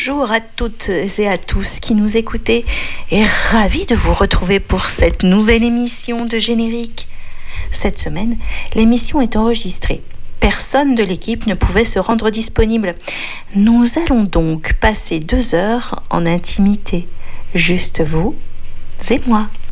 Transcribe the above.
Bonjour à toutes et à tous qui nous écoutez et ravi de vous retrouver pour cette nouvelle émission de Générique. Cette semaine, l'émission est enregistrée. Personne de l'équipe ne pouvait se rendre disponible. Nous allons donc passer 2 heures en intimité. Juste vous et moi.